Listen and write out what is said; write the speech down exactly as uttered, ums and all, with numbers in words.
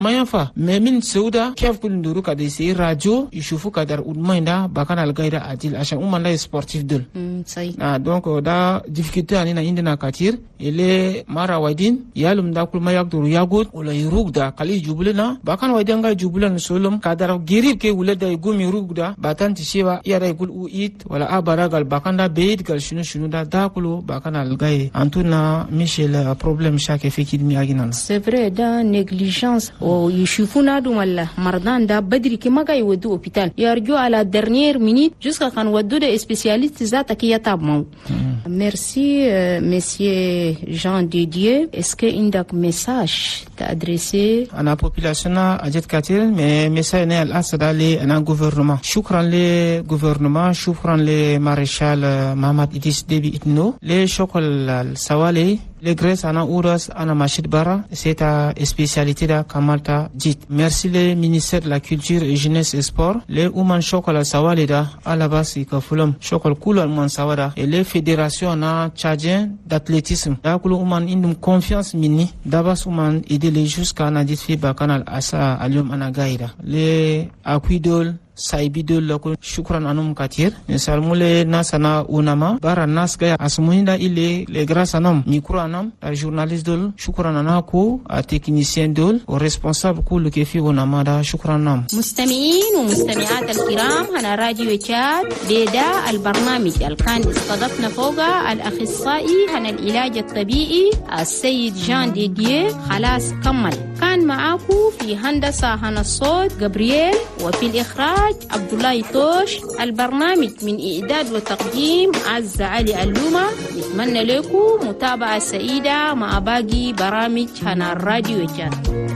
mayafa memin sauda kef kul nduru ka de si radio ishufu ka dar udmainda bakana algaida adil asha umanda sportif dul mm, sai na donc da difficulté ani na indina katir ele mara wadin yalum da kul mayak duru yagut wala yurugda kali jubulena bakana wadanga jubulan solum kadar girib ke wulada gumi rugda batan tishiwa yara gul uit wala abaragal bakanda beid gal shunu shunu da dakulo bakana algai antuna michel problème chaque fikid mi aginan. C'est vrai da négligence o yishufuna dumalla mardan da badri ke magay wadu hôpital yarjo à la dernière minute jusqu'à kan wadu de spécialiste zata ki yatabmo. Merci euh, monsieur Jean Didier. Est-ce que indak message t'a adressé à la population a jet katir mais message ne al asdali ana gouvernement. Shukran le gouvernement, shukran le maréchal Mahamad Idriss Déby Itno, le chokol sawale le Grèce ana Ouras ana Machid Bara, c'est ta spécialité da Kamalta dit. Merci le ministère de la Culture et Jeunesse et Sport, le Ouman Chokola Sawalida à la base Ikafulum, Chokol Kula Man Sawada et les fédérations na tchadien d'athlétisme. Da Kulu Ouman indum confiance mini, dabas Ouman idele jusqu'à na dit fi bakanal asa alium anagaira. Le Akuidol saibidol lako shukran anum katir salmule nasana unama bara nasga asmuhinda ile le grâce anam micro anam a journaliste dol shukran anako a technicien dol au responsable كل كيفي unama da shukran nam. مستمعين ومستمعات الكرام هنا راديو تشاد بدا البرنامج الكان استضفنا فوق الاخصائي هنا العلاج الطبيعي السيد جان ديديه خلاص كمل كان معاكم في هندسه هنا الصوت جبريل وفي الاخراج عبد الله توش. البرنامج من إعداد وتقديم عز علي اللومة. نتمنى لكم متابعة سعيدة مع باقي برامج هنا الراديو جان.